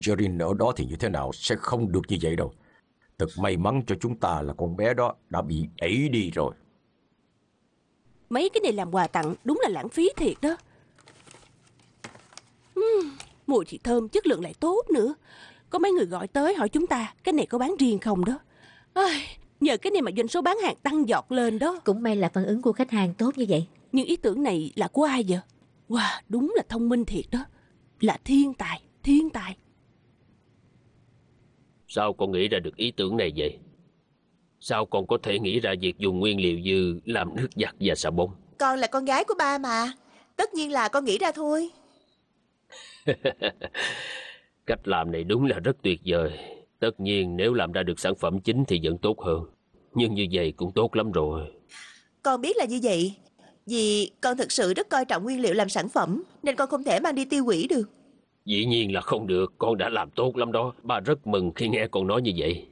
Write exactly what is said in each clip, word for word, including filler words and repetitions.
Jerin ở đó thì như thế nào sẽ không được như vậy đâu. Thật may mắn cho chúng ta là con bé đó đã bị đẩy đi rồi. Mấy cái này làm quà tặng đúng là lãng phí thiệt đó. uhm, Mùi thì thơm, chất lượng lại tốt nữa. Có mấy người gọi tới hỏi chúng ta cái này có bán riêng không đó. Ai, nhờ cái này mà doanh số bán hàng tăng giọt lên đó. Cũng may là phản ứng của khách hàng tốt như vậy. Nhưng ý tưởng này là của ai vậy? Wow, đúng là thông minh thiệt đó. Là thiên tài, thiên tài. Sao con nghĩ ra được ý tưởng này vậy? Sao con có thể nghĩ ra việc dùng nguyên liệu như làm nước giặt và xà bông? Con là con gái của ba mà. Tất nhiên là con nghĩ ra thôi. Cách làm này đúng là rất tuyệt vời. Tất nhiên nếu làm ra được sản phẩm chính thì vẫn tốt hơn. Nhưng như vậy cũng tốt lắm rồi. Con biết là như vậy. Vì con thực sự rất coi trọng nguyên liệu làm sản phẩm, nên con không thể mang đi tiêu hủy được. Dĩ nhiên là không được. Con đã làm tốt lắm đó. Ba rất mừng khi nghe con nói như vậy.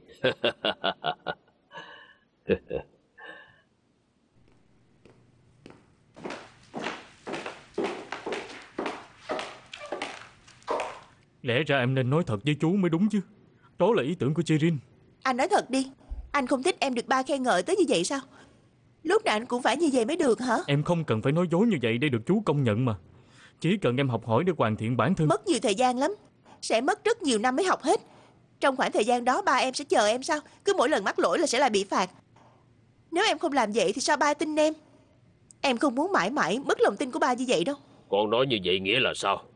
Lẽ ra em nên nói thật với chú mới đúng chứ. Đó là ý tưởng của Jerin. Anh nói thật đi, anh không thích em được ba khen ngợi tới như vậy sao? Lúc nào anh cũng phải như vậy mới được hả? Em không cần phải nói dối như vậy để được chú công nhận mà. Chỉ cần em học hỏi để hoàn thiện bản thân. Mất nhiều thời gian lắm. Sẽ mất rất nhiều năm mới học hết. Trong khoảng thời gian đó ba em sẽ chờ em sao? Cứ mỗi lần mắc lỗi là sẽ lại bị phạt. Nếu em không làm vậy thì sao ba tin em? Em không muốn mãi mãi mất lòng tin của ba như vậy đâu. Con nói như vậy nghĩa là sao?